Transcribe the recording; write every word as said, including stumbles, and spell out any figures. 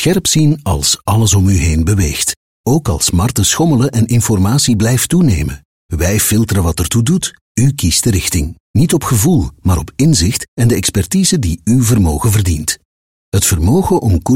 scherp zien als alles om u heen beweegt. Ook als markten schommelen en informatie blijft toenemen. Wij filteren wat ertoe doet, u kiest de richting. Niet op gevoel, maar op inzicht en de expertise die uw vermogen verdient. Het vermogen om